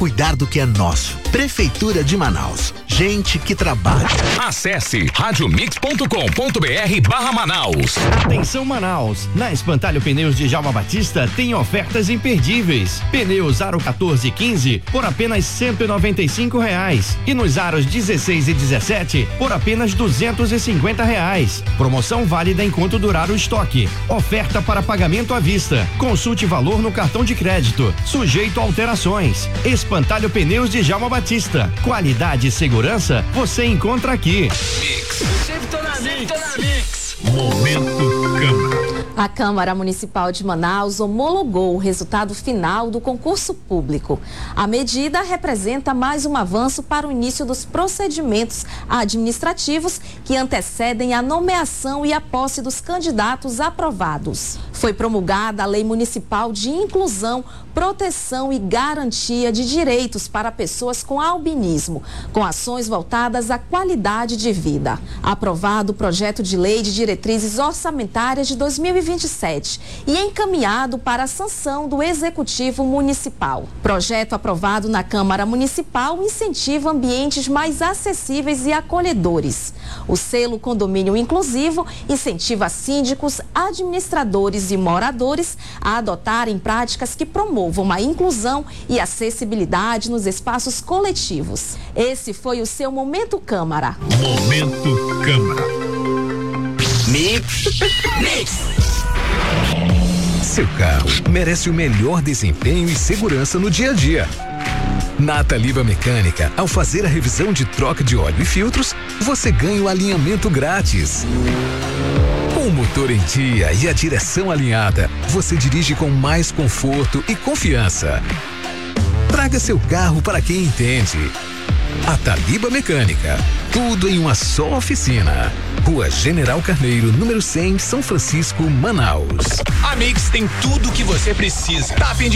cuidar do que é nosso. Prefeitura de Manaus. Gente que trabalha. Acesse radiomix.com.br/Manaus. Atenção Manaus, na Espantalho Pneus de Djalma Batista tem ofertas imperdíveis. Pneus aro 14 e 15 por apenas R$195 e nos aros 16 e 17 por apenas R$250. Promoção válida enquanto durar o estoque. Oferta para pagamento à vista. Consulte valor no cartão de crédito. Sujeito a alterações. Espantalho Pneus de Djalma Batista. Qualidade e segurança você encontra aqui. Sempre tô na Mix. Momento Câmara. A Câmara Municipal de Manaus homologou o resultado final do concurso público. A medida representa mais um avanço para o início dos procedimentos administrativos que antecedem a nomeação e a posse dos candidatos aprovados. Foi promulgada a Lei Municipal de Inclusão, Proteção e Garantia de Direitos para pessoas com albinismo, com ações voltadas à qualidade de vida. Aprovado o projeto de lei de diretrizes orçamentárias de 2027 e encaminhado para a sanção do Executivo Municipal. Projeto aprovado na Câmara Municipal incentiva ambientes mais acessíveis e acolhedores. O selo Condomínio Inclusivo incentiva síndicos, administradores e moradores a adotarem práticas que promovam a inclusão e acessibilidade nos espaços coletivos. Esse foi o seu Momento Câmara. Momento Câmara. Mix. Seu carro merece o melhor desempenho e segurança no dia a dia. Na Taliba Mecânica, ao fazer a revisão de troca de óleo e filtros, você ganha o alinhamento grátis. Com o motor em dia e a direção alinhada, você dirige com mais conforto e confiança. Traga seu carro para quem entende. A Taliba Mecânica, tudo em uma só oficina. Rua General Carneiro, número 100, São Francisco, Manaus. A Mix tem tudo o que você precisa. Tá a fim de